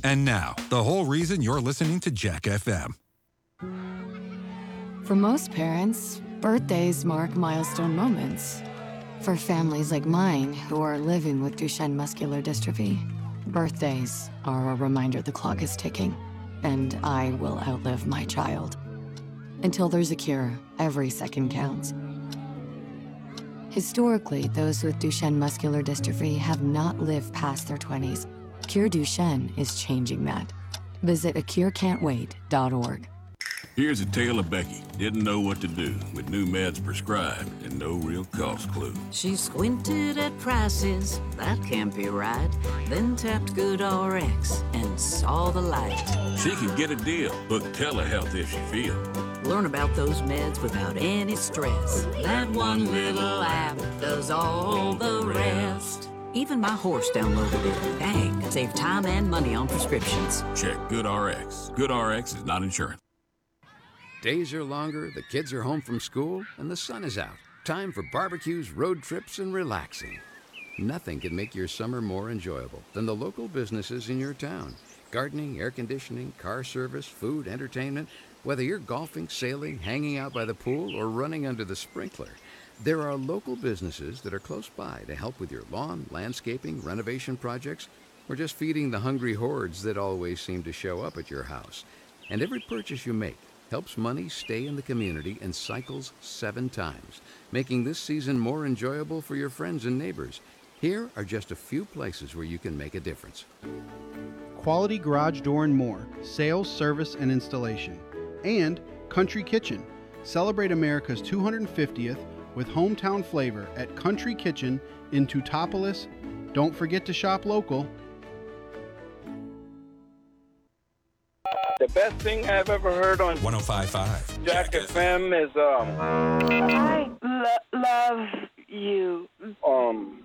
And now, the whole reason you're listening to Jack FM. For most parents, birthdays mark milestone moments. For families like mine who are living with Duchenne muscular dystrophy, birthdays are a reminder the clock is ticking, and I will outlive my child. Until there's a cure, every second counts. Historically, those with Duchenne muscular dystrophy have not lived past their 20s. Cure Duchenne is changing that. Visit acurecan'twait.org. Here's a tale of Becky. Didn't know what to do with new meds prescribed and no real cost clue. She squinted at prices, that can't be right. Then tapped GoodRx and saw the light. She could get a deal. Book telehealth if she feels. Learn about those meds without any stress. That one little app does all the rest. Even my horse downloaded it. Dang, save time and money on prescriptions. Check GoodRx. GoodRx is not insurance. Days are longer, the kids are home from school, and the sun is out. Time for barbecues, road trips, and relaxing. Nothing can make your summer more enjoyable than the local businesses in your town. Gardening, air conditioning, car service, food, entertainment. Whether you're golfing, sailing, hanging out by the pool, or running under the sprinkler, there are local businesses that are close by to help with your lawn, landscaping, renovation projects, or just feeding the hungry hordes that always seem to show up at your house. And every purchase you make helps money stay in the community and cycles 7 times, making this season more enjoyable for your friends and neighbors. Here are just a few places where you can make a difference. Quality Garage Door and More, sales, service, and installation. And Country Kitchen. Celebrate America's 250th with hometown flavor at Country Kitchen in Teutopolis. Don't forget to shop local. The best thing I've ever heard on 105.5 Jack FM is I love you.